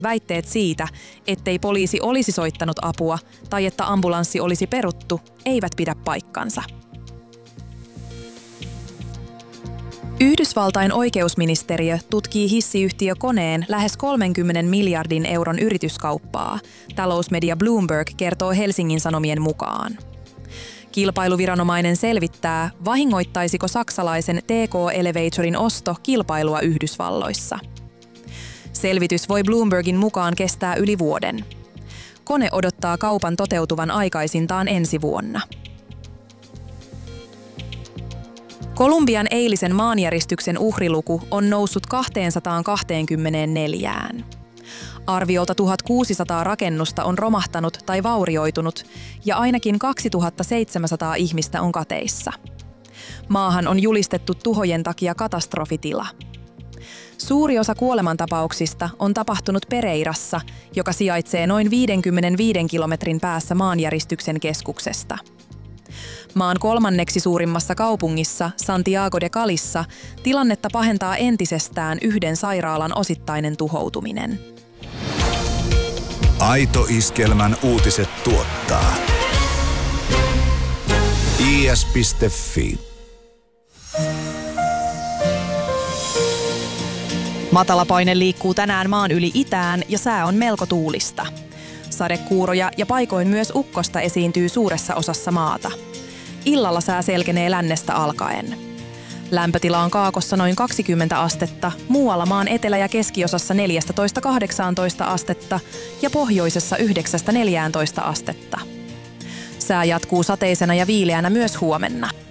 Väitteet siitä, ettei poliisi olisi soittanut apua tai että ambulanssi olisi peruttu, eivät pidä paikkansa. Yhdysvaltain oikeusministeriö tutkii hissiyhtiö Koneen lähes 30 miljardin euron yrityskauppaa, talousmedia Bloomberg kertoo Helsingin Sanomien mukaan. Kilpailuviranomainen selvittää, vahingoittaisiko saksalaisen TK Elevatorin osto kilpailua Yhdysvalloissa. Selvitys voi Bloombergin mukaan kestää yli vuoden. Kone odottaa kaupan toteutuvan aikaisintaan ensi vuonna. Kolumbian eilisen maanjäristyksen uhriluku on noussut 224. Arviolta 1600 rakennusta on romahtanut tai vaurioitunut ja ainakin 2700 ihmistä on kateissa. Maahan on julistettu tuhojen takia katastrofitila. Suuri osa kuolemantapauksista on tapahtunut Pereirassa, joka sijaitsee noin 55 kilometrin päässä maanjäristyksen keskuksesta. Maan kolmanneksi suurimmassa kaupungissa, Santiago de Calissa, tilannetta pahentaa entisestään yhden sairaalan osittainen tuhoutuminen. Aito Iskelmän uutiset tuottaa is.fi. Matalapaine liikkuu tänään maan yli itään ja sää on melko tuulista. Sadekuuroja ja paikoin myös ukkosta esiintyy suuressa osassa maata. Illalla sää selkenee lännestä alkaen. Lämpötila on Kaakossa noin 20 astetta, muualla maan etelä- ja keskiosassa 14–18 astetta ja pohjoisessa 9–14 astetta. Sää jatkuu sateisena ja viileänä myös huomenna.